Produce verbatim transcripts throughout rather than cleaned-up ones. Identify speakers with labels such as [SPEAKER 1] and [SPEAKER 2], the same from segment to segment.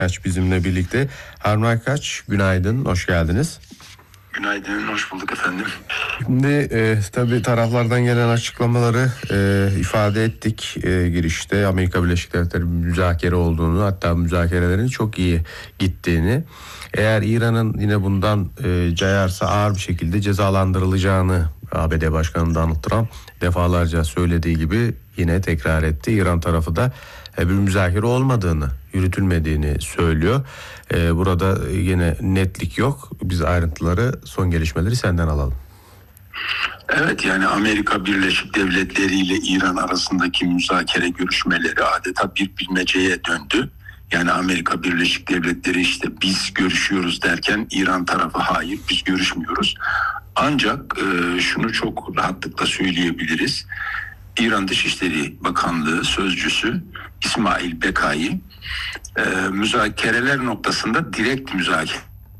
[SPEAKER 1] Kaç bizimle birlikte. Harun Aykaç, günaydın, hoş geldiniz.
[SPEAKER 2] Günaydın, hoş bulduk efendim.
[SPEAKER 1] Şimdi e, tabii taraflardan gelen açıklamaları e, ifade ettik e, girişte. Amerika Birleşik Devletleri müzakere olduğunu, hatta müzakerelerin çok iyi gittiğini. Eğer İran'ın yine bundan e, cayarsa ağır bir şekilde cezalandırılacağını A B D Başkanı Donald Trump defalarca söylediği gibi yine tekrar etti. İran tarafı da bir müzakere olmadığını, yürütülmediğini söylüyor. Ee, burada yine netlik yok. Biz ayrıntıları, son gelişmeleri senden alalım.
[SPEAKER 2] Evet, yani Amerika Birleşik Devletleri ile İran arasındaki müzakere görüşmeleri adeta bir bilmeceye döndü. Yani Amerika Birleşik Devletleri işte biz görüşüyoruz derken İran tarafı hayır biz görüşmüyoruz. Ancak e, şunu çok rahatlıkla söyleyebiliriz. İran Dışişleri Bakanlığı sözcüsü İsmail Bekai e, müzakereler noktasında direkt müzakere,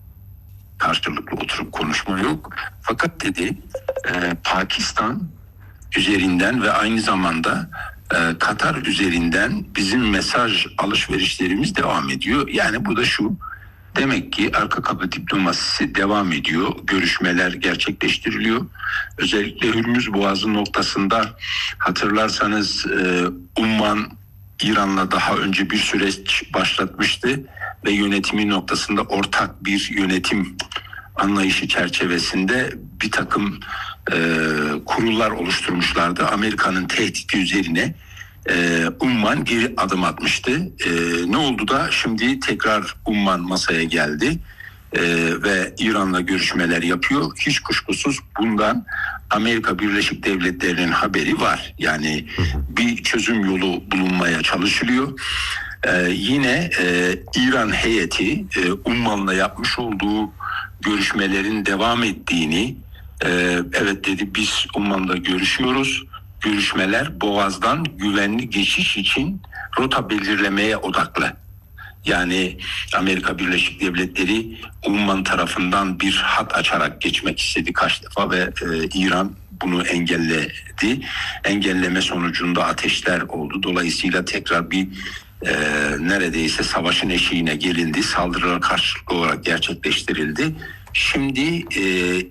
[SPEAKER 2] karşılıklı oturup konuşma yok. Fakat dedi e, Pakistan üzerinden ve aynı zamanda e, Katar üzerinden bizim mesaj alışverişlerimiz devam ediyor. Yani bu da şu, demek ki arka kapı diplomasisi devam ediyor. Görüşmeler gerçekleştiriliyor. Özellikle Hürmüz Boğazı noktasında hatırlarsanız e, Umman İran'la daha önce bir süreç başlatmıştı ve yönetimi noktasında ortak bir yönetim anlayışı çerçevesinde bir takım e, kurullar oluşturmuşlardı. Amerika'nın tehdidi üzerine e, Umman geri adım atmıştı. E, ne oldu da şimdi tekrar Umman masaya geldi e, ve İran'la görüşmeler yapıyor. Hiç kuşkusuz bundan Amerika Birleşik Devletleri'nin haberi var. Yani bir çözüm yolu bulunmaya çalışılıyor. Ee, yine e, İran heyeti e, Umman'la yapmış olduğu görüşmelerin devam ettiğini, e, evet dedi biz Umman'la görüşüyoruz. Görüşmeler Boğaz'dan güvenli geçiş için rota belirlemeye odaklı. Yani Amerika Birleşik Devletleri Umman tarafından bir hat açarak geçmek istedi kaç defa ve e, İran bunu engelledi. Engelleme sonucunda ateşler oldu. Dolayısıyla tekrar bir e, neredeyse savaşın eşiğine gelindi. Saldırılar karşılıklı olarak gerçekleştirildi. Şimdi e,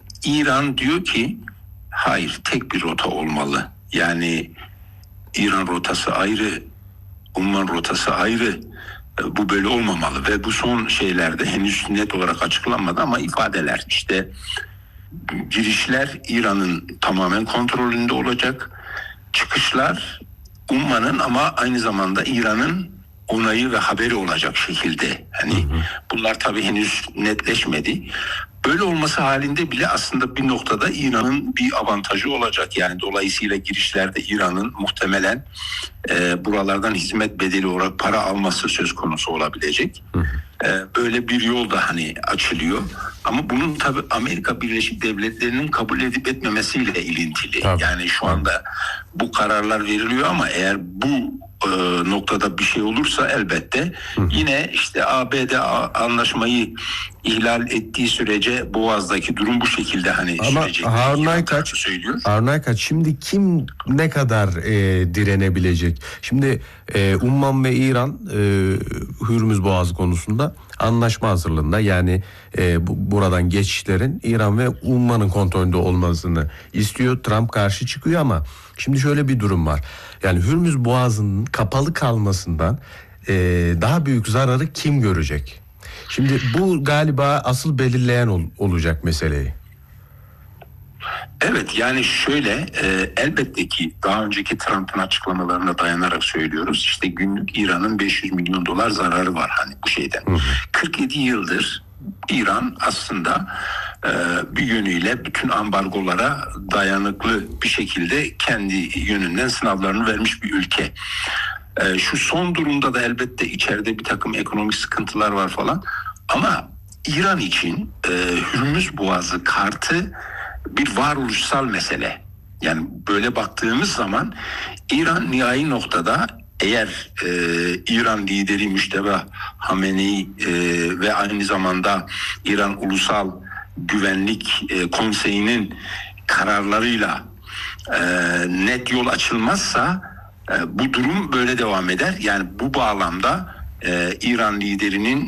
[SPEAKER 2] İran diyor ki hayır, tek bir rota olmalı. Yani İran rotası ayrı, Umman rotası ayrı. Bu böyle olmamalı ve bu son şeylerde henüz net olarak açıklanmadı ama ifadeler işte girişler İran'ın tamamen kontrolünde olacak. Çıkışlar Umman'ın ama aynı zamanda İran'ın onayı ve haberi olacak şekilde. Hani bunlar tabii henüz netleşmedi. Böyle olması halinde bile aslında bir noktada İran'ın bir avantajı olacak. Yani dolayısıyla girişlerde İran'ın muhtemelen e, buralardan hizmet bedeli olarak para alması söz konusu olabilecek. E, böyle bir yol da hani açılıyor. Ama bunun tabii Amerika Birleşik Devletleri'nin kabul edip etmemesiyle ilintili. Tabii. Yani şu anda bu kararlar veriliyor ama eğer bu e, noktada bir şey olursa elbette hı hı. yine işte A B D anlaşmayı ihlal ettiği sürece Boğaz'daki durum bu şekilde hani
[SPEAKER 1] ama
[SPEAKER 2] sürecek.
[SPEAKER 1] Harun Aykaç söylüyor. Harun Aykaç şimdi kim ne kadar e, direnebilecek? Şimdi e, Umman ve İran e, Hürmüz Boğazı konusunda anlaşma hazırlığında, yani e, bu, buradan geçişlerin İran ve Umman'ın kontrolünde olmasını istiyor. Trump karşı çıkıyor ama şimdi şöyle bir durum var. Yani Hürmüz Boğazı'nın kapalı kalmasından e, daha büyük zararı kim görecek? Şimdi bu galiba asıl belirleyen ol, olacak meseleyi.
[SPEAKER 2] Evet, yani şöyle e, elbette ki daha önceki Trump'ın açıklamalarına dayanarak söylüyoruz. İşte günlük İran'ın beş yüz milyon dolar zararı var hani bu şeyden. Hı hı. kırk yedi yıldır İran aslında e, bir yönüyle bütün ambargolara dayanıklı bir şekilde kendi yönünden sınavlarını vermiş bir ülke. E, şu son durumda da elbette içeride bir takım ekonomik sıkıntılar var falan. Ama İran için e, Hürmüz Boğazı kartı bir varoluşsal mesele. Yani böyle baktığımız zaman İran nihai noktada eğer e, İran lideri Müşteba Hamenei e, ve aynı zamanda İran Ulusal Güvenlik e, Konseyi'nin kararlarıyla e, net yol açılmazsa e, bu durum böyle devam eder. Yani bu bağlamda e, İran liderinin